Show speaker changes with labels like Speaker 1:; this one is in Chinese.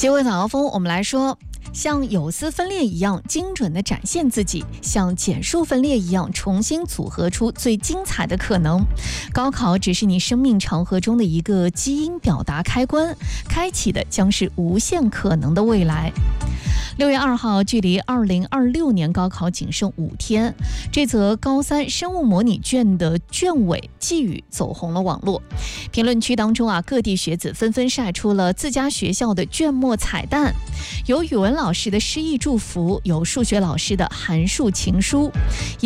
Speaker 1: 结尾早高峰，我们来说，像有丝分裂一样精准地展现自己，像简数分裂一样重新组合出最精彩的可能。高考只是你生命长河中的一个基因表达开关，开启的将是无限可能的未来。6月2号，距离2026年高考仅剩5天，这则高三生物模拟卷的卷尾寄语走红了网络。评论区当中各地学子纷纷晒出了自家学校的卷末彩蛋，有语文老师的诗意祝福，有数学老师的函数情书。